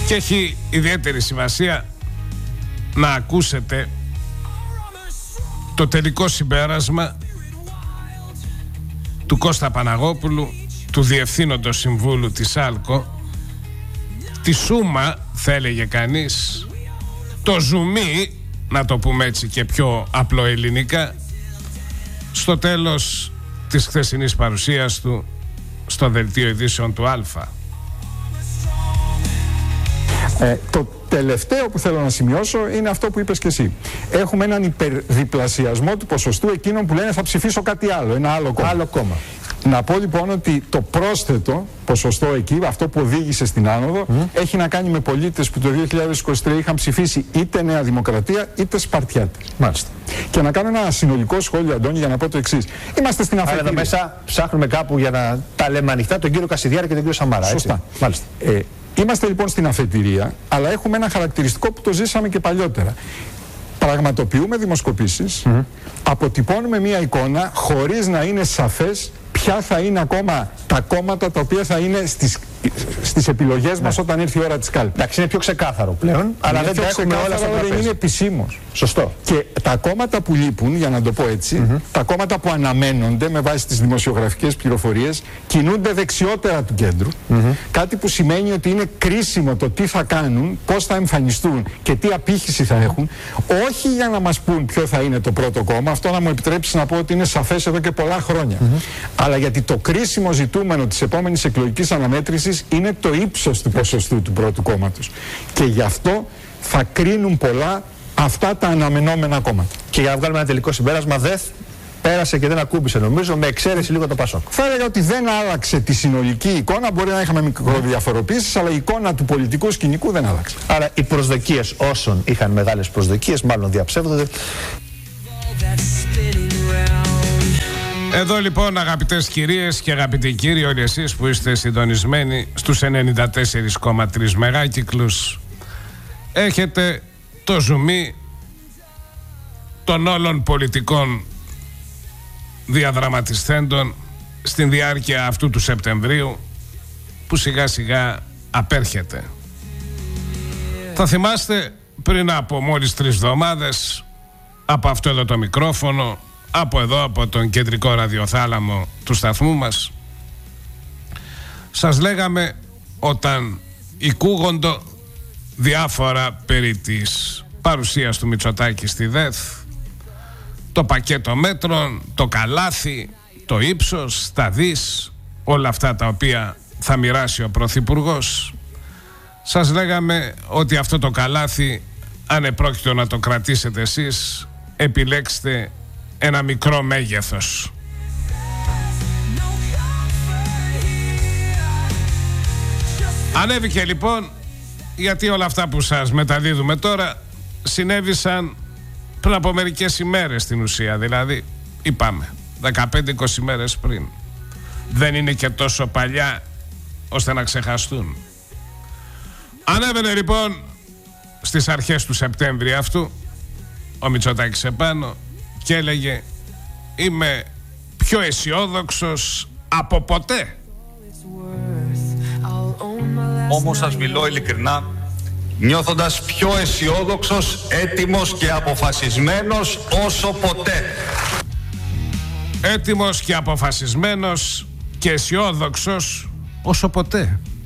Και έχει ιδιαίτερη σημασία να ακούσετε το τελικό συμπέρασμα του Κώστα Παναγόπουλου, του Διευθύνοντος Συμβούλου της ΑΛΚΟ. Τη σούμα, θα έλεγε κανείς, το ζουμί, να το πούμε έτσι και πιο απλό ελληνικά, στο τέλος της χθεσινής παρουσίας του στο δελτίο ειδήσεων του Αλφα. Το τελευταίο που θέλω να σημειώσω είναι αυτό που είπες και εσύ. Έχουμε έναν υπερδιπλασιασμό του ποσοστού εκείνων που λένε θα ψηφίσω κάτι άλλο, ένα άλλο κόμμα. Να πω λοιπόν ότι το πρόσθετο ποσοστό εκεί, αυτό που οδήγησε στην άνοδο, έχει να κάνει με πολίτες που το 2023 είχαν ψηφίσει είτε Νέα Δημοκρατία είτε Σπαρτιάτη. Μάλιστα. Και να κάνω ένα συνολικό σχόλιο, Αντώνη, για να πω το εξής. Είμαστε στην αφετηρία. Άρα εδώ μέσα ψάχνουμε κάπου για να τα λέμε ανοιχτά τον κύριο Κασιδιάρη και τον κύριο Σαμαρά. Σωστά. Έτσι. Μάλιστα. Είμαστε λοιπόν στην αφετηρία, αλλά έχουμε ένα χαρακτηριστικό που το ζήσαμε και παλιότερα. Πραγματοποιούμε δημοσκοπήσεις, αποτυπώνουμε μία εικόνα χωρίς να είναι σαφές ποια θα είναι ακόμα τα κόμματα τα οποία θα είναι στις επιλογές μας όταν έρθει η ώρα της κάλπης. Εντάξει, είναι πιο ξεκάθαρο πλέον, αλλά δεν τα έχουμε όλα στο τραπέζι. Δεν είναι επισήμως. Σωστό. Και τα κόμματα που λείπουν, για να το πω έτσι, τα κόμματα που αναμένονται με βάση τις δημοσιογραφικές πληροφορίες, κινούνται δεξιότερα του κέντρου. Κάτι που σημαίνει ότι είναι κρίσιμο το τι θα κάνουν, πώς θα εμφανιστούν και τι απήχηση θα έχουν. Όχι για να μας πούν ποιο θα είναι το πρώτο κόμμα, αυτό να μου επιτρέψει να πω ότι είναι σαφές εδώ και πολλά χρόνια. Αλλά γιατί το κρίσιμο ζητούμενο της επόμενης εκλογικής αναμέτρησης είναι το ύψος του ποσοστού του πρώτου κόμματος. Και γι' αυτό θα κρίνουν πολλά αυτά τα αναμενόμενα κόμματα. Και για να βγάλουμε ένα τελικό συμπέρασμα, ΔΕΘ πέρασε και δεν ακούμπησε, νομίζω, με εξαίρεση λίγο το ΠΑΣΟΚ. Θα έλεγα ότι δεν άλλαξε τη συνολική εικόνα. Μπορεί να είχαμε μικροδιαφοροποίησεις, αλλά η εικόνα του πολιτικού σκηνικού δεν άλλαξε. Άρα οι προσδοκίες όσων είχαν μεγάλες προσδοκίες, μάλλον διαψεύδονται. Εδώ λοιπόν, αγαπητές κυρίες και αγαπητοί κύριοι, όλοι εσείς που είστε συντονισμένοι στους 94,3 μεγάκυκλους, έχετε το ζουμί των όλων πολιτικών διαδραματιστέντων στην διάρκεια αυτού του Σεπτεμβρίου που σιγά σιγά απέρχεται. Θα θυμάστε πριν από μόλις 3 εβδομάδες από αυτό εδώ το μικρόφωνο, από εδώ, από τον κεντρικό ραδιοθάλαμο του σταθμού μας, σας λέγαμε όταν οικούγοντο διάφορα περί της παρουσίας του Μητσοτάκη στη ΔΕΘ, το πακέτο μέτρων, το καλάθι, το ύψος, τα δις, όλα αυτά τα οποία θα μοιράσει ο Πρωθυπουργός, σας λέγαμε ότι αυτό το καλάθι, αν επρόκειτο να το κρατήσετε εσείς, επιλέξτε ένα μικρό μέγεθος. Ανέβηκε λοιπόν, γιατί όλα αυτά που σας μεταδίδουμε τώρα συνέβησαν πριν από μερικές ημέρες στην ουσία, δηλαδή είπαμε 15-20 μέρες πριν. Δεν είναι και τόσο παλιά ώστε να ξεχαστούν. Ανέβαινε λοιπόν στις αρχές του Σεπτέμβρη αυτού ο Μητσοτάκης επάνω και έλεγε είμαι πιο αισιόδοξος από ποτέ. Όμως σας μιλώ ειλικρινά, νιώθοντας πιο αισιόδοξος, έτοιμος και αποφασισμένος όσο ποτέ. Έτοιμος και αποφασισμένος και αισιόδοξος όσο ποτέ.